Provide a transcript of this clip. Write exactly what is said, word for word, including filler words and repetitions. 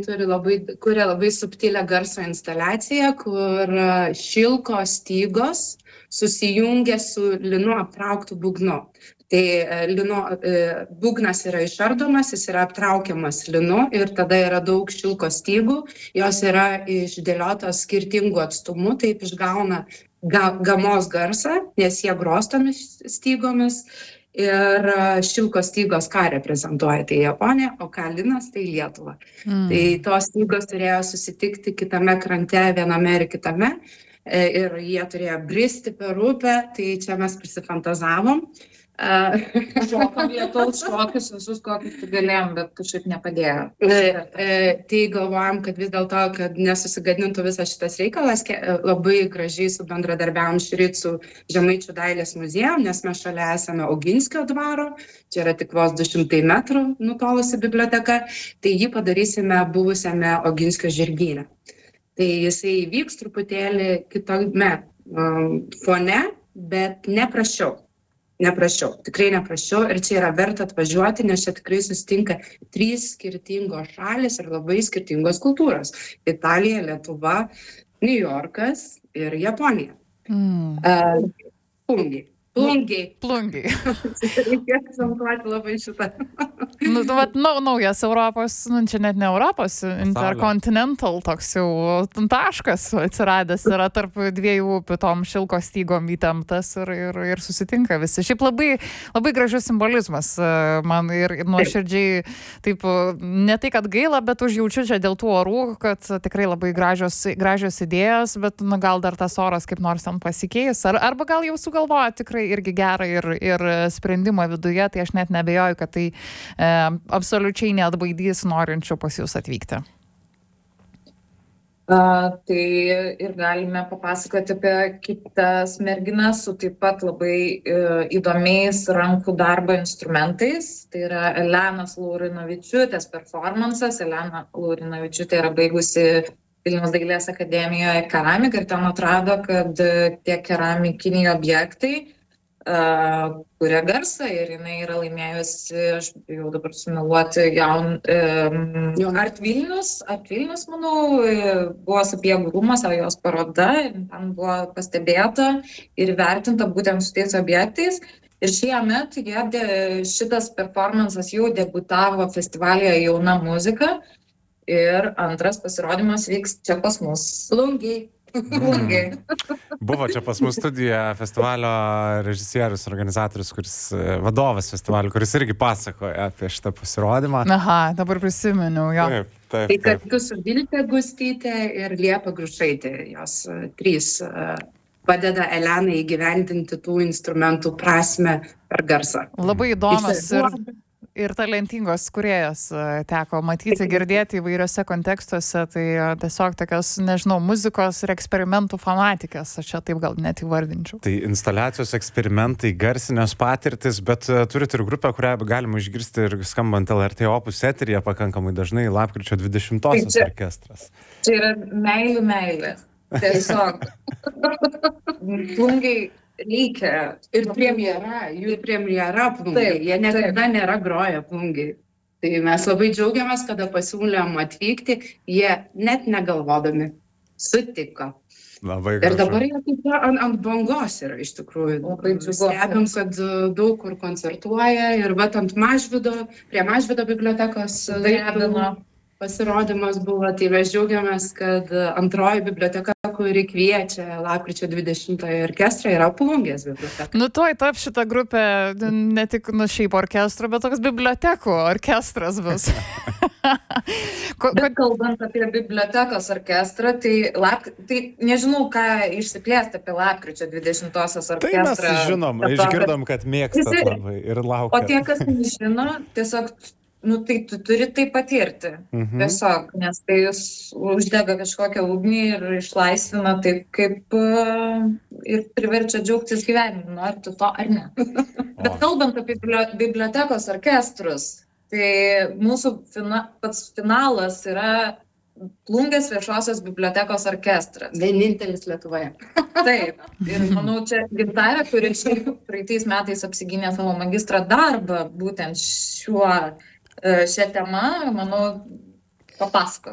turi labai, kuria labai subtilę garso instaliaciją, kur šilko stygos susijungia su linu aptrauktų būgnu. Tai lino, būgnas yra išardomas, jis yra aptraukiamas linu ir tada yra daug šilko stygų, jos yra išdėliotos skirtingų atstumų, taip išgauna ga, gamos garsą, nes jie grostomis stygomis ir šilko stygos ką reprezentuoja, tai Japonija, o ką linas, tai Lietuva. Mm. Tai tos stygos turėjo susitikti kitame krante, viename ir kitame ir jie turėjo bristi per upę, tai čia mes prisifantazavom. Šokam lietaus šokius visus, kokius tu galėjom, bet kažkaip nepadėjo. Tai galvojam, kad vis dėlto, kad nesusigadintų visas šitas reikalas, labai gražiai su bendradarbiavom šįryt su Žemaičių dailės muziejum, nes mes šalia esame Oginskio dvaro, čia yra tik vos du šimtai metrų nutolusi biblioteka, tai jį padarysime buvusiame Oginskio žirgyne. Tai jisai vyks truputėlį kitame um, fone, bet neprašiau. Neprašiau, tikrai neprašiau ir čia yra verta atvažiuoti, nes čia tikrai susitinka trys skirtingos šalis ir labai skirtingos kultūros. Italija, Lietuva, Niujorkas ir Japonija. Mm. Uh, pungiai. Plungiai. Plungiai. Reikia akcentuoti labai šitą. Nu, tu vat, nau, naujas Europos, nu, čia net ne Europos, intercontinental toks jau taškas atsiradęs yra tarp dviejų upių tom šilko stygom įtemptas ir, ir, ir susitinka visi. Šiaip labai, labai gražus simbolizmas man ir nuoširdžiai, taip, ne tai, kad gaila, bet užjaučiu čia dėl tų orų, kad tikrai labai gražios, gražios idėjos, bet nu, gal dar tas oras kaip nors ten pasikeis. Ar, arba gal jau sugalvoja tikrai irgi gerą ir, ir sprendimą viduje, tai aš net nebejoju, kad tai e, absoliučiai neatbaidys norinčių pas jūs atvykti. A, tai ir galime papasakoti apie kitas merginas su taip pat labai e, įdomiais rankų darbo instrumentais. Tai yra Elenos Laurinavičiūtės performances. Elena Laurinavičiūtė yra baigusi Vilniaus dailės akademijoje keramiką ir ten atrado, kad tie keramikiniai objektai Uh, kuria garsą ir jinai yra laimėjusi, aš jau dabar sumeluoti, jaun, um, Art Vilnius, Art Vilnius, manau, buvo Sapiegų rūmuose jos paroda ir ten buvo pastebėta ir vertinta būtent su tais objektais. Ir šiemet šitas performances jau debutavo festivalyje Jauna muzika ir antras pasirodymas vyks čia pas mus Plungiai. Mm. Buvo čia pas mus studijoje festivalio režisierius, organizatorius, kuris, vadovas festivalio, kuris irgi pasakoja apie šitą pasirodymą. Aha, dabar prisiminiau, jo. Taip, taip, taip. Tai kartu su Viltė Gustytė ir Liepa Grušaitė, jos trys padeda Elenai įgyvendinti tų instrumentų prasmę per garsą. Labai įdomus ir... Ir talentingos kūrėjas teko matyti, girdėti įvairiose kontekstuose, tai tiesiog tokios, nežinau, muzikos ir eksperimentų fanatikės, aš čia taip gal net įvardinčiau. Tai instaliacijos, eksperimentai, garsinės patirtis, bet turit ir grupę, kurią galima išgirsti ir skambant L R T Opus eteryje pakankamai dažnai, lapkričio dvidešimtosios čia, orkestras. Čia yra meilių meilė, tiesiog. Plungiai reikia. Ir premjera, jų premjera Plungiai, jie niekada nėra groję Plungiai. Tai mes labai džiaugiamės, kada pasiūlėm atvykti, jie net negalvodami sutiko. Labai gražu. Ir dabar jie taip ant, ant bangos yra iš tikrųjų. Stebim, kad daug kur koncertuoja ir vat ant Mažvydo, prie Mažvydo bibliotekos laiptų pasirodymas buvo, tai mes džiaugiamės, kad antroji biblioteka, kuri kviečia lapkričio dvidešimtąją orkestrą, yra Plungės biblioteka. Nu, tuoj tap šitą grupę ne tik nu šiaip orkestro, bet toks bibliotekų orkestras bus. Ko, bet kalbant apie bibliotekos orkestrą, tai, lap, tai nežinau, ką išsiplėsti apie lapkričio dvidešimtosios orkestrą. Tai mes žinom, išgirdom, kad mėgstat labai ir laukiat. O tie, kas nežino, tiesiog nu, tai tu turi tai patirti, mhm. tiesiog, nes tai jūs uždega kažkokią ugnį ir išlaisvina taip, kaip uh, ir priverčia džiaugtis gyvenimu, ar tu to ar ne. Bet kalbant apie bibliotekos orkestrus, tai mūsų fina, pats finalas yra Plungės viešosios bibliotekos orkestras. Vienintelis Lietuvoje. Taip, ir manau, čia Gintarė, kuri praeitais metais apsigynė savo magistrą darbą būtent šiuo šią temą, manau, papasako.